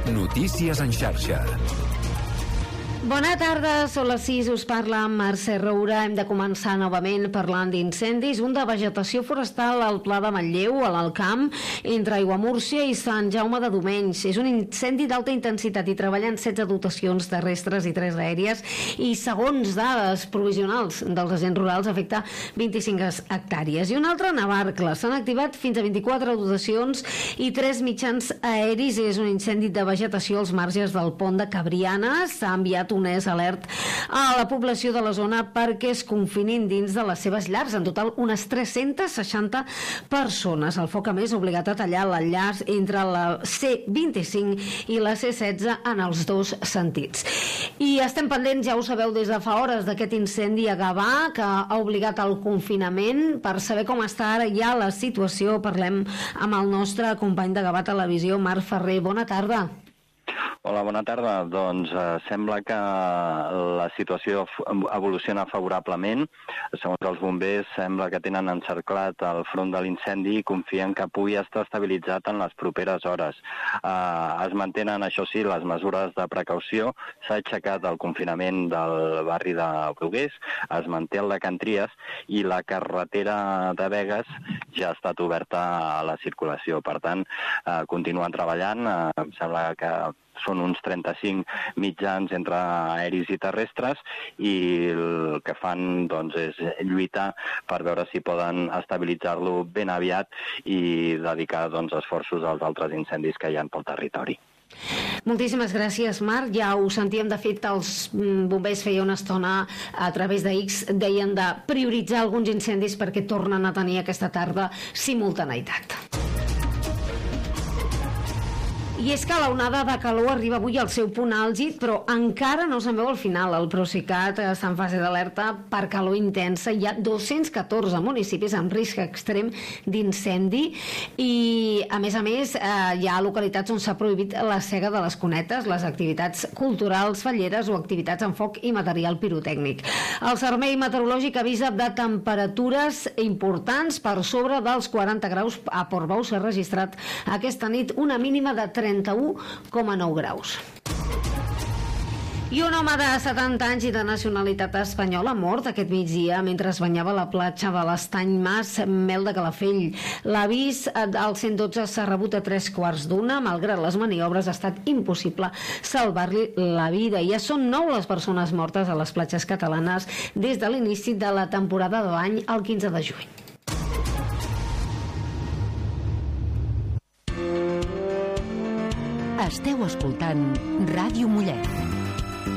Notícies en xarxa. Bona tarda, són les 6, us parla Mercè Roura. Hem de començar novament parlant d'incendis. Un de vegetació forestal al Pla de Manlleu, a l'Alt Camp, entre Aiguamúrcia i Sant Jaume de Domenys. És un incendi d'alta intensitat i treballen 16 dotacions terrestres i 3 aèries i, segons dades provisionals dels agents rurals, afecta 25 hectàrees. I un altre a Navarcles. S'han activat fins a 24 dotacions i 3 mitjans aeris. És un incendi de vegetació als marges del pont de Cabriana. S'ha enviat un alert a la població de la zona perquè es confinin dins de les seves llars. En total, unes 360 persones. El foc, a més, ha obligat a tallar l'enllaç entre la C25 i la C16 en els dos sentits. I estem pendents, ja ho sabeu, des de fa hores d'aquest incendi a Gavà, que ha obligat al confinament. Per saber com està ara ja la situació, parlem amb el nostre company de Gavà Televisió, Marc Ferrer. Bona tarda. Hola, bona tarda. Doncs sembla que la situació evoluciona favorablement. Segons els bombers, sembla que tenen encerclat el front de l'incendi i confien que pugui estar estabilitzat en les properes hores. Es mantenen, això sí, les mesures de precaució. S'ha aixecat el confinament del barri de Brugués, es manté el de Can Tries i la carretera de Begues ja ha estat oberta a la circulació. Per tant, continuen treballant. Em sembla que són uns 35 mitjans entre aeris i terrestres i el que fan doncs, és lluitar per veure si poden estabilitzar-lo ben aviat i dedicar doncs, esforços als altres incendis que hi ha pel territori. Moltíssimes gràcies, Marc. Ja ho sentíem, de fet, els bombers feia una estona a través de X, deien de prioritzar alguns incendis perquè tornen a tenir aquesta tarda simultaneïtat. I és que l'onada de calor arriba avui al seu punt àlgid, però encara no se'n veu al final. El Procicat està en fase d'alerta per calor intensa. Hi ha 214 municipis amb risc extrem d'incendi i, a més, hi ha localitats on s'ha prohibit la sega de les cunetes, les activitats culturals, falleres o activitats amb foc i material pirotècnic. El Servei Meteorològic avisa de temperatures importants per sobre dels 40 graus. A Portbou s'ha registrat aquesta nit una mínima de 31,9 graus. I un home de 70 anys i de nacionalitat espanyola ha mort aquest migdia mentre es banyava a la platja de l'Estany Mas, Mel de Calafell. L'avís al 112 s'ha rebut a 3:15. Malgrat les maniobres, ha estat impossible salvar-li la vida. Ja són 9 les persones mortes a les platges catalanes des de l'inici de la temporada de l'any, el 15 de juny. Esteu escoltant Ràdio Mollet.